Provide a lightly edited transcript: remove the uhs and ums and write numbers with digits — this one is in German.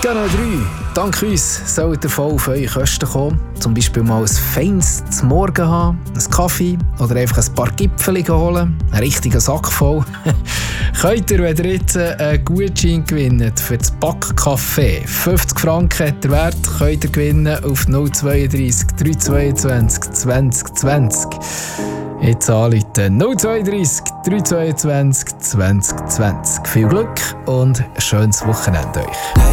Kanal 3. Dank uns soll der voll auf eure Kosten kommen. Zum Beispiel mal ein feines zum Morgen haben, einen Kaffee oder einfach ein paar Gipfeli holen. Einen richtigen Sack voll. Könnt ihr, wenn ihr jetzt einen Gutschein gewinnt für das Backcafé, 50 Franken hat der Wert, könnt ihr gewinnen auf 032 322 2020. Jetzt anrufen 032 322 2020. Viel Glück und ein schönes Wochenende euch.